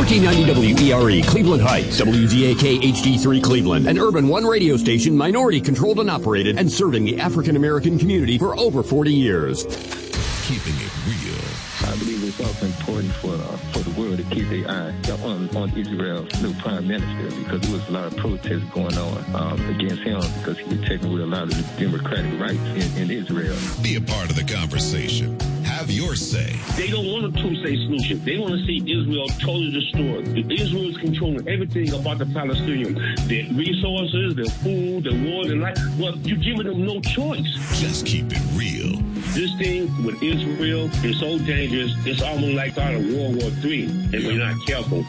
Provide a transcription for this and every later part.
1490 WERE, Cleveland Heights, WZAK HD3 Cleveland, an Urban One radio station minority-controlled and operated and serving the African-American community for over 40 years. Keeping it real. I believe it's also important for the world to keep their eye on Israel's new prime minister, because there was a lot of protests going on against him because he was taking away a lot of the democratic rights in Israel. Be a part of the conversation. Have your say. They don't want a two-state solution. They want to see Israel totally destroyed. Israel is controlling everything about the Palestinians. Their resources, their food, their water, their life. Well, you're giving them no choice. Just keep it real. This thing with Israel is so dangerous, it's almost like out of World War III, if we're not careful.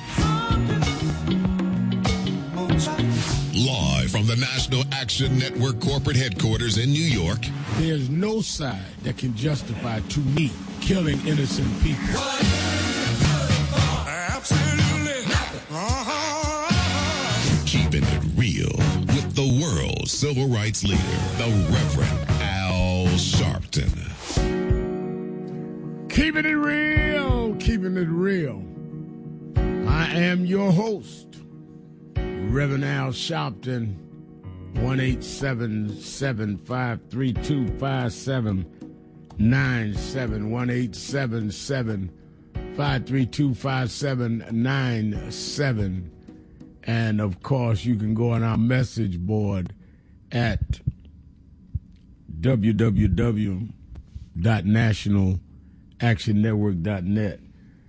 Live from the National Action Network corporate headquarters in New York. There's no side that can justify, to me, killing innocent people. Absolutely nothing. Keeping it real with the world's civil rights leader, the Reverend Al Sharpton. Keeping it real, keeping it real. I am your host, Reverend Al Sharpton, 1-877-532-5797, 1-877-532-5797. And, of course, you can go on our message board at www.nationalactionnetwork.net.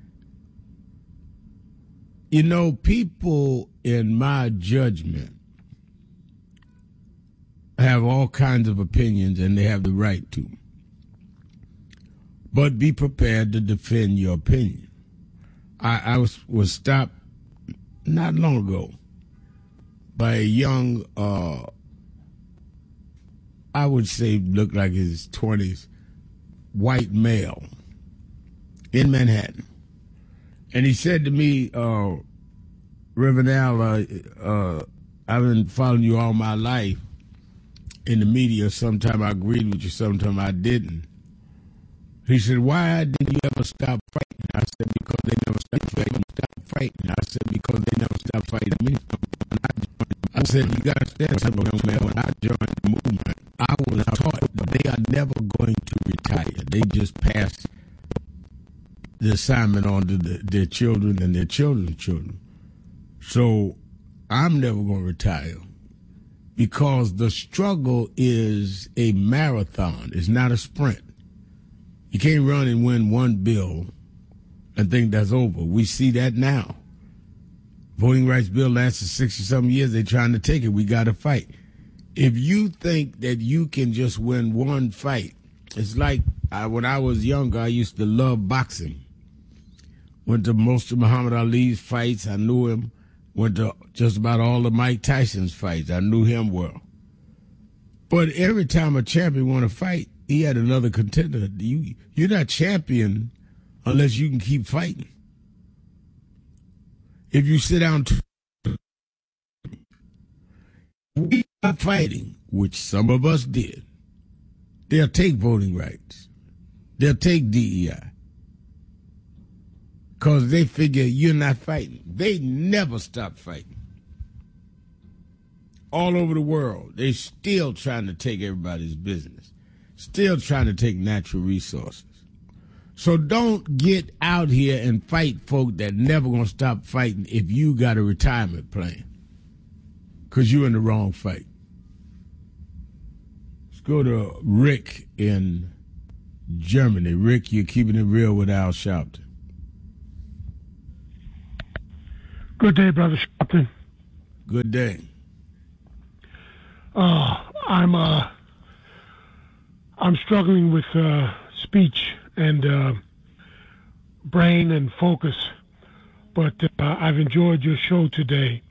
You know, people, in my judgment, have all kinds of opinions, and they have the right to. But be prepared to defend your opinion. I was stopped not long ago by a young, I would say looked like his 20s, white male in Manhattan. And he said to me, Reverend Al, I've been following you all my life in the media. Sometime I agreed with you, sometime I didn't. He said, why didn't you ever stop fighting? I said, because they never stopped fighting. I said, because they never stopped fighting me. I said, you got to stand something, young man. When I joined the movement, I was taught that they are never going to retire. They just pass the assignment on to their children and their children's children. So I'm never going to retire, because the struggle is a marathon. It's not a sprint. You can't run and win one bill and think that's over. We see that now. Voting rights bill lasted 60-something years. They're trying to take it. We got to fight. If you think that you can just win one fight, it's like when I was younger, I used to love boxing. Went to most of Muhammad Ali's fights. I knew him. Went to just about all of Mike Tyson's fights. I knew him well. But every time a champion won a fight, he had another contender. You're not champion unless you can keep fighting. If you sit down, we are fighting, which some of us did. They'll take voting rights. They'll take DEI. Because they figure you're not fighting. They never stop fighting. All over the world, they still trying to take everybody's business. Still trying to take natural resources. So don't get out here and fight folk that never going to stop fighting if you got a retirement plan. Because you're in the wrong fight. Let's go to Rick in Germany. Rick, you're keeping it real with Al Sharpton. Good day, Brother Sharpton. Good day. I'm struggling with speech and brain and focus, but I've enjoyed your show today.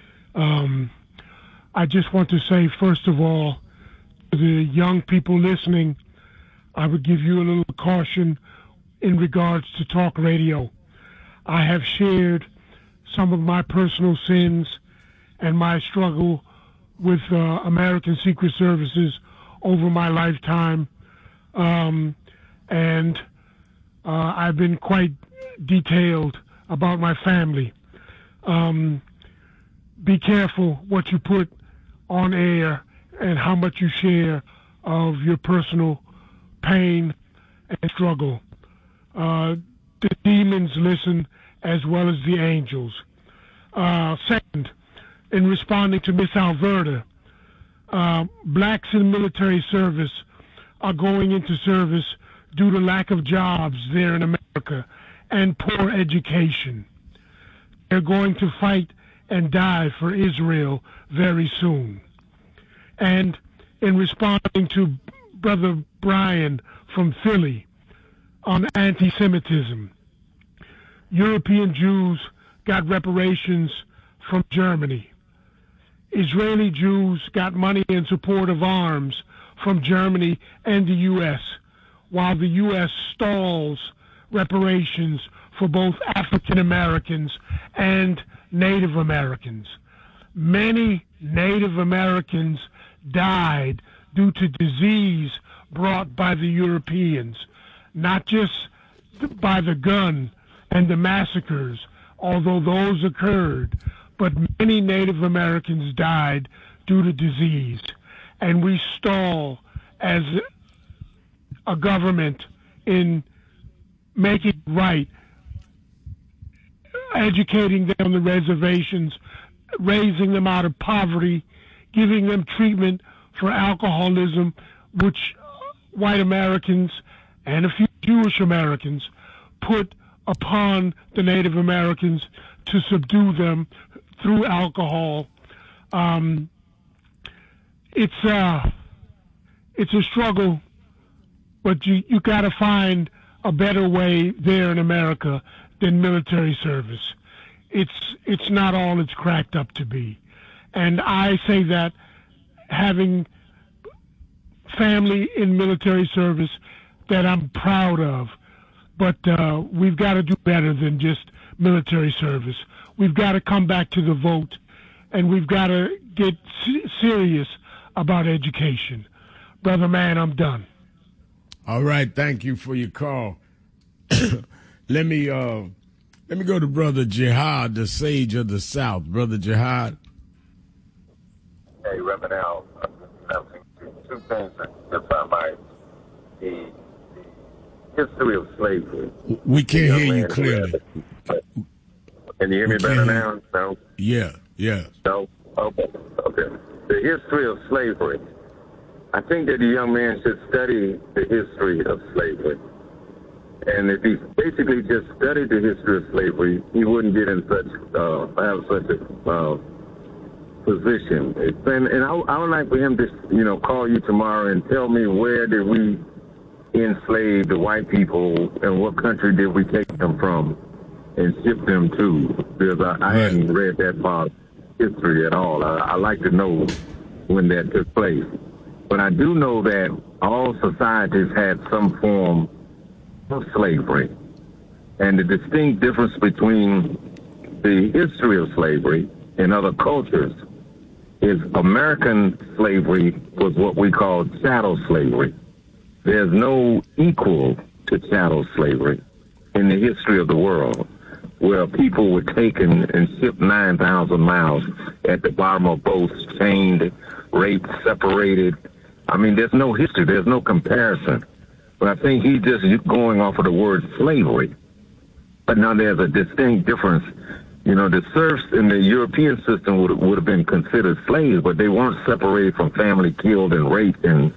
I just want to say, first of all, to the young people listening, I would give you a little caution in regards to talk radio. I have shared some of my personal sins and my struggle with American Secret Services over my lifetime. And I've been quite detailed about my family. Be careful what you put on air and how much you share of your personal pain and struggle. The demons listen as well as the angels. Second, in responding to Miss Alverta, blacks in military service are going into service due to lack of jobs there in America and poor education. They're going to fight and die for Israel very soon. And in responding to Brother Brian from Philly on anti-Semitism, European Jews got reparations from Germany. Israeli Jews got money in support of arms from Germany and the U.S., while the U.S. stalls reparations for both African Americans and Native Americans. Many Native Americans died due to disease brought by the Europeans, not just by the gun and the massacres, although those occurred, but many Native Americans died due to disease. And we stall as a government in making it right, educating them on the reservations, raising them out of poverty, giving them treatment for alcoholism, which white Americans and a few Jewish Americans put upon the Native Americans to subdue them through alcohol. It's a struggle, but you got to find a better way there in America than military service. It's not all it's cracked up to be. And I say that having family in military service that I'm proud of, but we've got to do better than just military service. We've got to come back to the vote, and we've got to get serious about education. Brother man, I'm done. All right, thank you for your call. Let me go to Brother Jihad, the sage of the South. Brother Jihad. Hey, Reverend Al, two things, if I might. The history of slavery. We can't hear you clearly. Can you hear me better now? No? Yeah. No? Okay. The history of slavery. I think that the young man should study the history of slavery. And if he basically just studied the history of slavery, he wouldn't get in such a position. And I would like for him to, call you tomorrow and tell me where did we enslave the white people and what country did we take them from and ship them to? Because I hadn't read that part of history at all. I like to know when that took place. But I do know that all societies had some form of slavery. And the distinct difference between the history of slavery and other cultures is American slavery was what we call chattel slavery. There's no equal to chattel slavery in the history of the world, where people were taken and shipped 9,000 miles at the bottom of boats, chained, raped, separated. I mean, there's no history. There's no comparison. But I think he's just going off of the word slavery. But now there's a distinct difference. The serfs in the European system would have been considered slaves, but they weren't separated from family, killed and raped and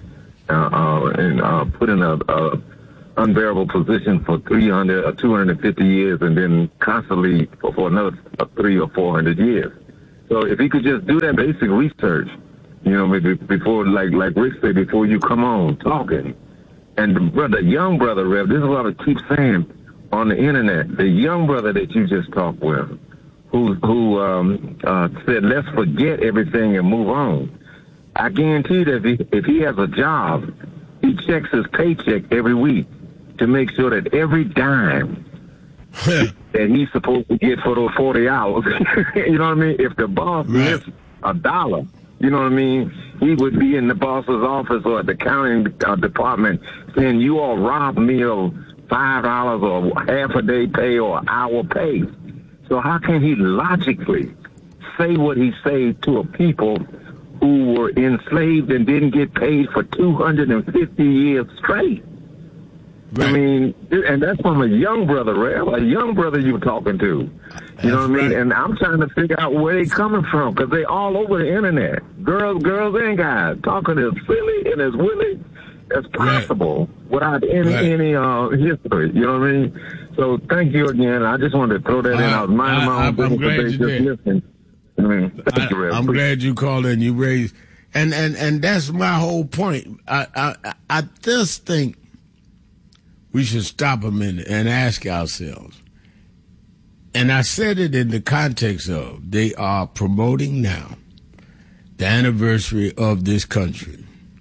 put in a unbearable position for 300 or 250 years and then constantly for another 300 or 400 years. So if he could just do that basic research, maybe before, like Rick said, before you come on talking. And the young brother, Rev, this is what I keep saying on the internet, the young brother that you just talked with, who said, let's forget everything and move on. I guarantee that if he has a job, he checks his paycheck every week to make sure that every dime that he's supposed to get for those 40 hours, you know what I mean? If the boss missed $1, you know what I mean? He would be in the boss's office or at the accounting department saying, you all robbed me of $5 or half a day pay or hour pay. So how can he logically say what he said to a people who were enslaved and didn't get paid for 250 years straight? Right. I mean, and that's from a young brother, Rev, a young brother you were talking to. You know what I mean? And I'm trying to figure out where they coming from, because they all over the internet. Girls and guys talking as silly and as willy as possible without any history. You know what I mean? So thank you again. I just wanted to throw that in. I was minding my own business. I'm glad you did. Thank you, Rev. I'm glad you called in. You raised, and that's my whole point. I just think we should stop a minute and ask ourselves. And I said it in the context of they are promoting now the anniversary of this country.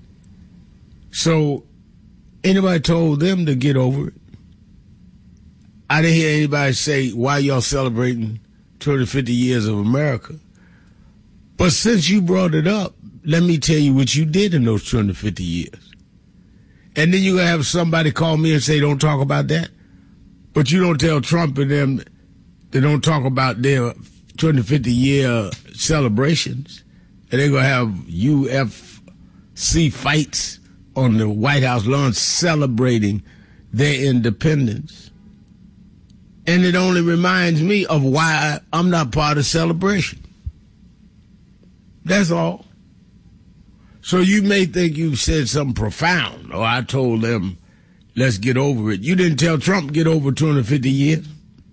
So anybody told them to get over it? I didn't hear anybody say, why y'all celebrating 250 years of America? But since you brought it up, let me tell you what you did in those 250 years. And then you're going to have somebody call me and say, don't talk about that. But you don't tell Trump and them, they don't talk about their 250-year celebrations. And they're going to have UFC fights on the White House lawn celebrating their independence. And it only reminds me of why I'm not part of celebration. That's all. So you may think you said something profound, or I told them, let's get over it. You didn't tell Trump get over 250 years.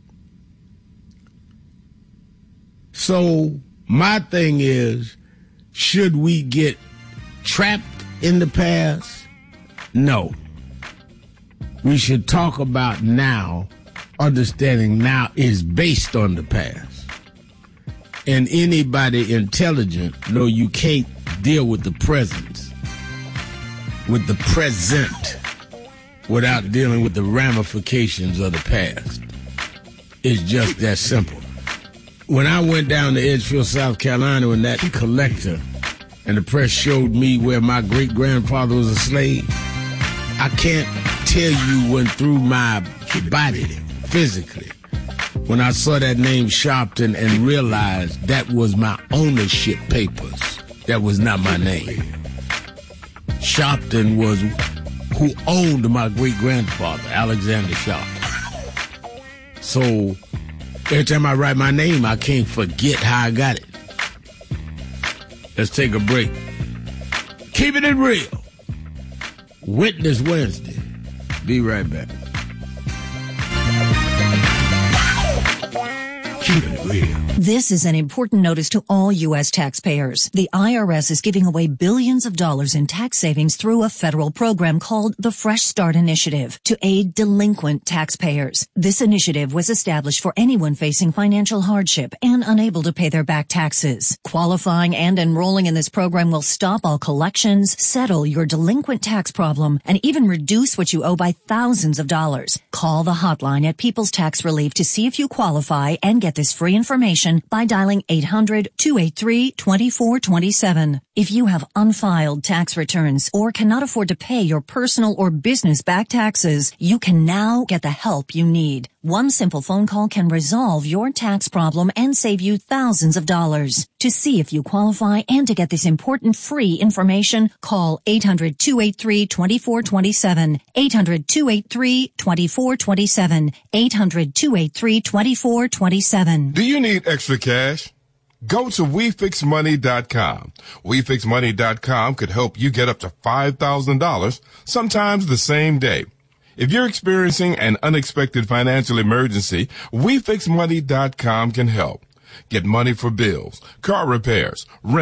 So my thing is, should we get trapped in the past? No. We should talk about now. Understanding now is based on the past. And anybody intelligent know you can't deal with the present, without dealing with the ramifications of the past. It's just that simple. When I went down to Edgefield, South Carolina, when that collector and the press showed me where my great-grandfather was a slave, I can't tell you went through my body physically when I saw that name Sharpton and realized that was my ownership papers. That was not my name. Sharpton was who owned my great-grandfather, Alexander Sharpton. So every time I write my name, I can't forget how I got it. Let's take a break. Keeping it real. Witness Wednesday. Be right back. Keeping it real. This is an important notice to all U.S. taxpayers. The IRS is giving away billions of dollars in tax savings through a federal program called the Fresh Start Initiative to aid delinquent taxpayers. This initiative was established for anyone facing financial hardship and unable to pay their back taxes. Qualifying and enrolling in this program will stop all collections, settle your delinquent tax problem, and even reduce what you owe by thousands of dollars. Call the hotline at People's Tax Relief to see if you qualify and get this free information by dialing 800-283-2427. If you have unfiled tax returns or cannot afford to pay your personal or business back taxes, you can now get the help you need. One simple phone call can resolve your tax problem and save you thousands of dollars. To see if you qualify and to get this important free information, call 800-283-2427. 800-283-2427. 800-283-2427. Do you need extra cash? Go to WeFixMoney.com. WeFixMoney.com could help you get up to $5,000, sometimes the same day. If you're experiencing an unexpected financial emergency, WeFixMoney.com can help. Get money for bills, car repairs, rent,